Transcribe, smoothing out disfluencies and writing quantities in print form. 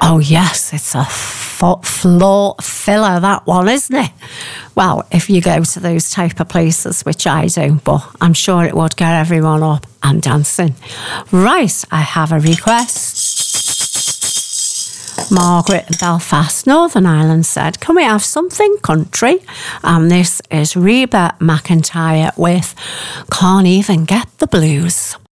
Oh, yes, it's a floor filler, that one, isn't it? Well, if you go to those type of places, which I do, but I'm sure it would get everyone up and dancing. Right, I have a request. Margaret in Belfast, Northern Ireland said, can we have something country? And this is Reba McEntire with Can't Even Get the Blues.